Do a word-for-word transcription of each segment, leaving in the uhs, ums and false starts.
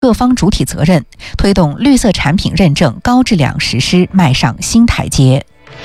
各方主体责任，推动绿色产品认证高质量实施迈上新台阶。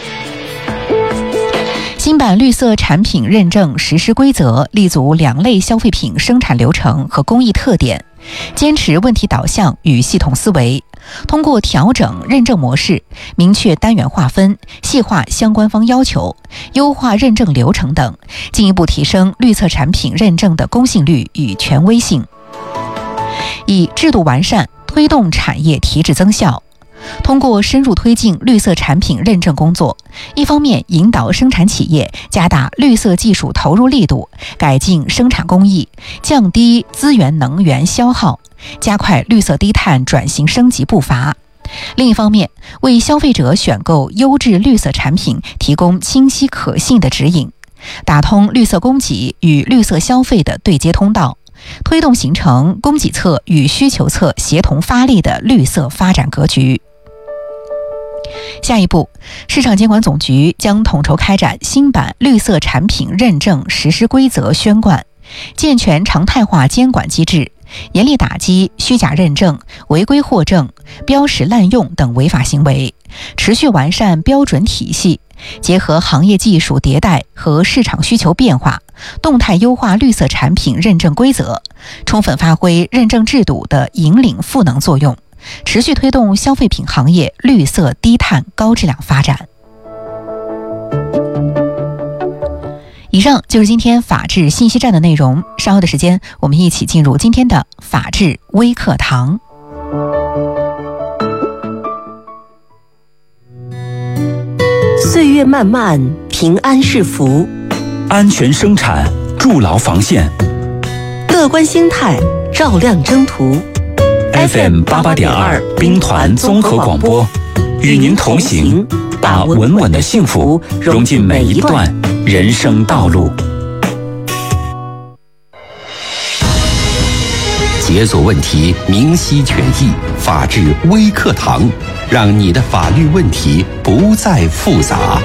新版绿色产品认证实施规则立足两类消费品生产流程和工艺特点，坚持问题导向与系统思维，通过调整认证模式，明确单元划分，细化相关方要求，优化认证流程等，进一步提升绿色产品认证的公信力与权威性。以制度完善推动产业提质增效。通过深入推进绿色产品认证工作，一方面引导生产企业加大绿色技术投入力度，改进生产工艺，降低资源能源消耗，加快绿色低碳转型升级步伐；另一方面，为消费者选购优质绿色产品提供清晰可信的指引，打通绿色供给与绿色消费的对接通道，推动形成供给侧与需求侧协同发力的绿色发展格局。下一步，市场监管总局将统筹开展新版绿色产品认证实施规则宣贯，健全常态化监管机制，严厉打击虚假认证、违规获证、标识滥用等违法行为，持续完善标准体系，结合行业技术迭代和市场需求变化，动态优化绿色产品认证规则，充分发挥认证制度的引领赋能作用，持续推动消费品行业绿色低碳高质量发展。以上就是今天法治信息站的内容，稍后的时间我们一起进入今天的法治微课堂。 岁月漫漫，平安是福， 安全生产，筑牢防线， 乐观心态，照亮征途。 F M 八八点二兵团综合广播，与您同行，把稳稳的幸福融进每一段人生道路。 解锁问题，明晰权益，法治微课堂，让你的法律问题不再复杂。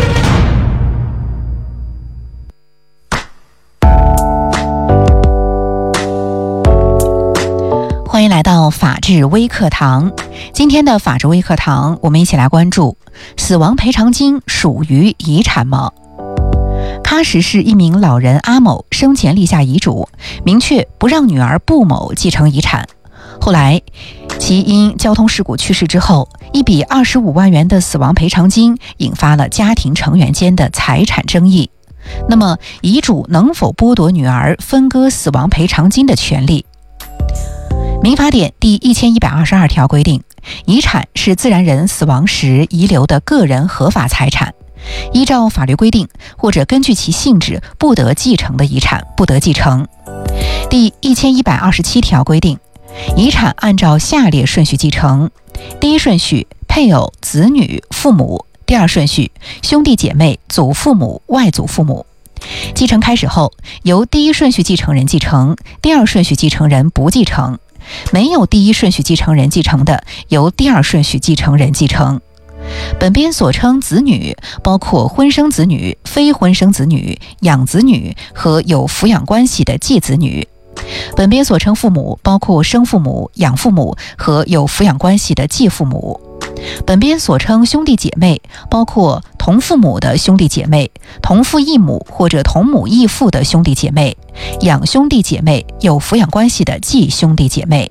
欢迎来到法治微课堂。今天的法治微课堂，我们一起来关注：死亡赔偿金属于遗产吗？喀什市一名老人阿某生前立下遗嘱，明确不让女儿布某继承遗产。后来，其因交通事故去世之后，一笔二十五万元的死亡赔偿金引发了家庭成员间的财产争议。那么，遗嘱能否剥夺女儿分割死亡赔偿金的权利？民法典第一千一百二十二条规定，遗产是自然人死亡时遗留的个人合法财产，依照法律规定或者根据其性质不得继承的遗产不得继承。第一千一百二十七条规定，遗产按照下列顺序继承：第一顺序配偶、子女、父母；第二顺序兄弟姐妹、祖父母、外祖父母。继承开始后，由第一顺序继承人继承，第二顺序继承人不继承。没有第一顺序继承人继承的，由第二顺序继承人继承。本编所称子女，包括婚生子女、非婚生子女、养子女和有抚养关系的继子女。本编所称父母，包括生父母、养父母和有抚养关系的继父母。本编所称兄弟姐妹，包括同父母的兄弟姐妹、同父异母或者同母异父的兄弟姐妹、养兄弟姐妹、有抚养关系的继兄弟姐妹。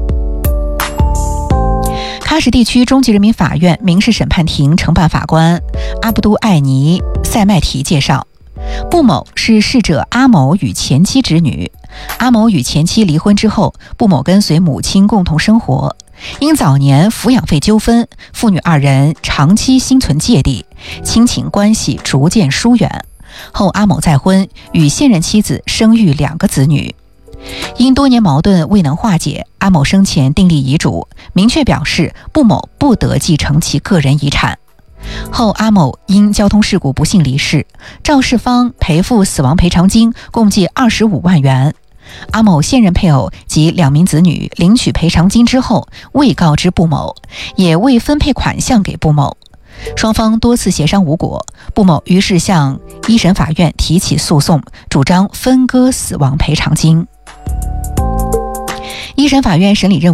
喀什地区中级人民法院民事审判庭承办法官阿布都艾尼塞麦提介绍，布某是逝者阿某与前妻侄女。阿某与前妻离婚之后，布某跟随母亲共同生活。因早年抚养费纠纷，父女二人长期心存芥蒂，亲情关系逐渐疏远。后阿某再婚，与现任妻子生育两个子女。因多年矛盾未能化解，阿某生前订立遗嘱，明确表示布某不得继承其个人遗产。后阿某因交通事故不幸离世，肇事方赔付死亡赔偿金共计二十五万元。阿某现任配偶及两名子女领取赔偿金之后，未告知布某，也未分配款项给布某。双方多次协商无果，布某于是向一审法院提起诉讼，主张分割死亡赔偿金。一审法院审理认为